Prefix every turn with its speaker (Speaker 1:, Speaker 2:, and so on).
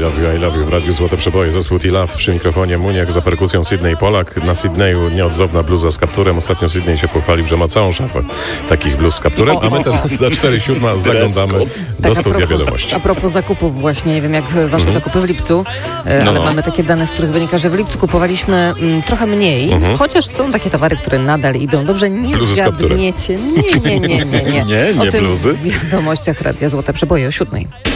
Speaker 1: I love you w Radiu Złote Przeboje. Zespół T-Love przy mikrofonie Muniak, za perkusją Sydney Polak. Na Sydneyu nieodzowna bluza z kapturem. Ostatnio Sydney się pochwalił, że ma całą szafę takich bluz z kapturem, a my teraz za 4:07 zaglądamy do studia wiadomości.
Speaker 2: A propos zakupów właśnie, nie wiem jak wasze zakupy w lipcu, ale mamy takie dane, z których wynika, że w lipcu kupowaliśmy trochę mniej, chociaż są takie towary, które nadal idą. Dobrze, nie
Speaker 1: Bluzy z kapturem.
Speaker 2: zgadniecie. Nie.
Speaker 1: Nie
Speaker 2: O tym
Speaker 1: bluzy.
Speaker 2: w wiadomościach Radia Złote Przeboje o 7:00.